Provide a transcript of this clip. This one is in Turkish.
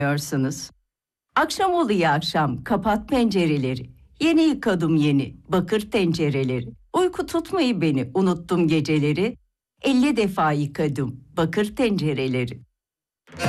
dinliyorsunuz. Akşam oluyor akşam, kapat pencereleri. Yeni yıkadım yeni bakır tencereleri. Uyku tutmayı beni, unuttum geceleri. 50 defa yıkadım bakır tencereleri.